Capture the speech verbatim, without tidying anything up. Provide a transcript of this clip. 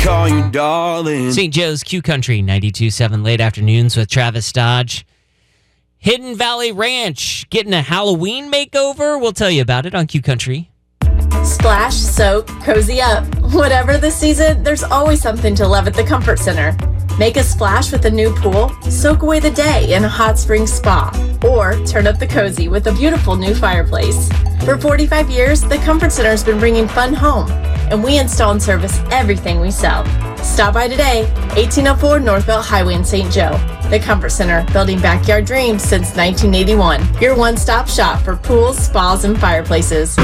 call you darling. Saint Joe's Q Country ninety-two point seven late afternoons with Travis Dodge. Hidden Valley Ranch getting a Halloween makeover. We'll tell you about it on Q Country. Splash, soak, cozy up. Whatever the season, there's always something to love at the Comfort Center. Make a splash with a new pool, soak away the day in a hot spring spa, or turn up the cozy with a beautiful new fireplace. For forty-five years, the Comfort Center has been bringing fun home, and we install and service everything we sell. Stop by today, eighteen oh four Northbelt Highway in Saint Joe. The Comfort Center, building backyard dreams since nineteen eighty-one. Your one-stop shop for pools, spas, and fireplaces.